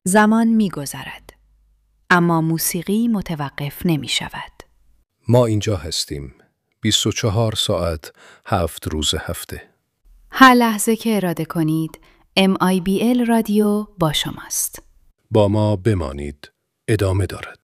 زمان می گذرد. اما موسیقی متوقف نمی شود. ما اینجا هستیم. 24 ساعت 7 روز هفته. هر لحظه که اراده کنید MIBL رادیو با شماست. با ما بمانید. ادامه دارد.